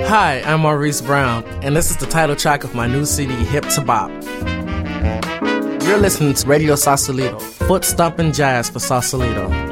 Hi, I'm Maurice Brown, and this is the title track of my new CD, Hip to Bop. You're listening to Radio Sausalito, foot-stomping jazz for Sausalito.